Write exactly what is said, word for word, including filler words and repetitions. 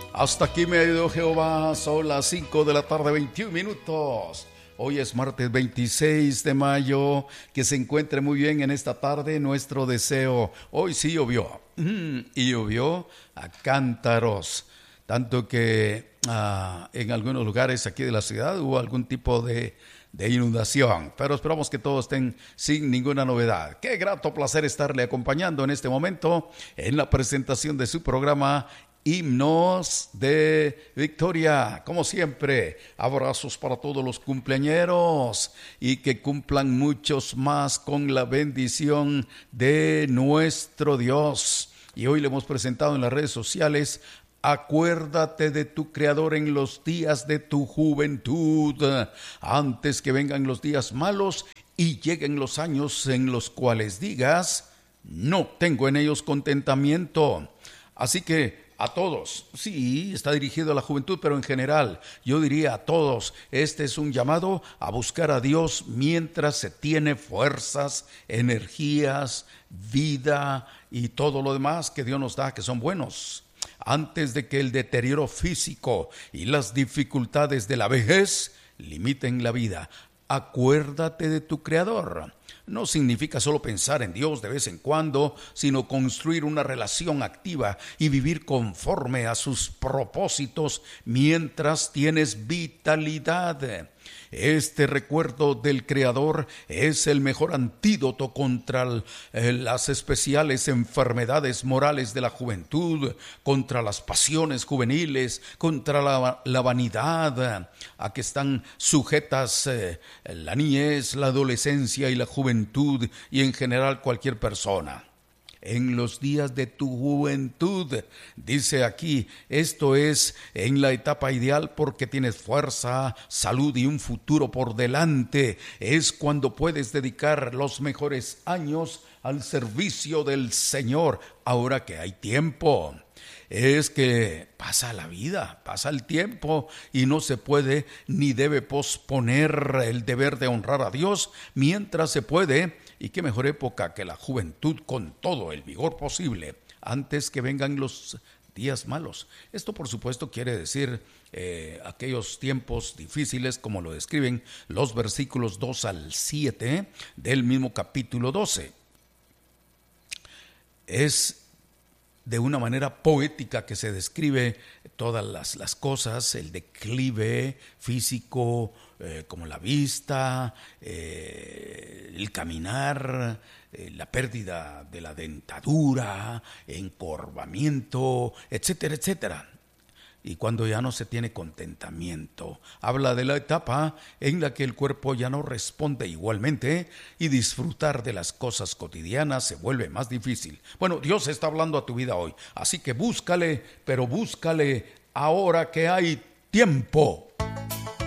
Hasta aquí me ha ayudado Jehová. Son las cinco de la tarde, veintiún minutos. Hoy es martes veintiséis de mayo. Que se encuentre muy bien en esta tarde. Nuestro deseo. Hoy sí llovió. Y llovió a cántaros. Tanto que ah, en algunos lugares aquí de la ciudad hubo algún tipo de, de inundación. Pero esperamos que todos estén sin ninguna novedad. Qué grato placer estarle acompañando en este momento en la presentación de su programa Himnos de Victoria. Como siempre, abrazos para todos los cumpleañeros y que cumplan muchos más con la bendición de nuestro Dios. Y hoy le hemos presentado en las redes sociales: acuérdate de tu Creador en los días de tu juventud, antes que vengan los días malos y lleguen los años en los cuales digas: no tengo en ellos contentamiento. Así que a todos, sí, está dirigido a la juventud, pero en general, yo diría a todos, este es un llamado a buscar a Dios mientras se tiene fuerzas, energías, vida y todo lo demás que Dios nos da, que son buenos, antes de que el deterioro físico y las dificultades de la vejez limiten la vida. Acuérdate de tu Creador. No significa solo pensar en Dios de vez en cuando, sino construir una relación activa y vivir conforme a sus propósitos mientras tienes vitalidad. Este recuerdo del Creador es el mejor antídoto contra eh, las especiales enfermedades morales de la juventud, contra las pasiones juveniles, contra la, la vanidad a que están sujetas eh, la niñez, la adolescencia y la juventud, y en general cualquier persona. En los días de tu juventud, dice aquí, esto es en la etapa ideal porque tienes fuerza, salud y un futuro por delante. Es cuando puedes dedicar los mejores años al servicio del Señor, ahora que hay tiempo. Es que pasa la vida, pasa el tiempo y no se puede ni debe posponer el deber de honrar a Dios mientras se puede. Y qué mejor época que la juventud con todo el vigor posible antes que vengan los días malos. Esto por supuesto quiere decir eh, aquellos tiempos difíciles como lo describen los versículos dos al siete del mismo capítulo doce. Es de una manera poética que se describe todas las, las cosas, el declive físico, eh, como la vista, eh, el caminar, eh, la pérdida de la dentadura, encorvamiento, etcétera, etcétera. Y cuando ya no se tiene contentamiento, habla de la etapa en la que el cuerpo ya no responde igualmente y disfrutar de las cosas cotidianas se vuelve más difícil. Bueno, Dios está hablando a tu vida hoy, así que búscale, pero búscale ahora que hay tiempo.